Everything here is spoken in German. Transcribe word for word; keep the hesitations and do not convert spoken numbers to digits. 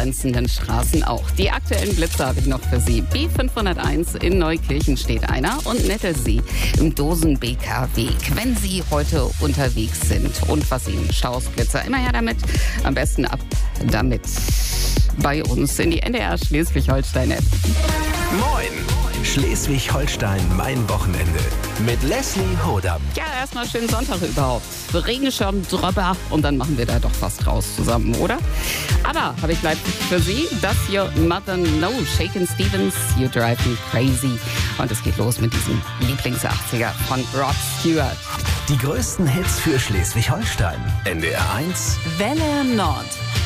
angrenzenden Straßen auch. Die aktuellen Blitze habe ich noch für Sie. B fünfhunderteins in Neukirchen steht einer und Nettelsee im Dosen-B K Weg. Wenn Sie heute unterwegs sind und was Ihnen Staus, Blitzer, immer her damit. Am besten ab damit bei uns in die N D R Schleswig-Holstein-App. Moin! Schleswig-Holstein, mein Wochenende. Mit Leslie Hodam. Ja, erstmal schönen Sonntag überhaupt. Regenschirm drüber und dann machen wir da doch was draus zusammen, oder? Aber habe ich gleich für Sie das hier Mother No, Shakin' Stevens, You Drive Me Crazy. Und es geht los mit diesem Lieblings-achtziger von Rod Stewart. Die größten Hits für Schleswig-Holstein. N D R eins. Welle Nord.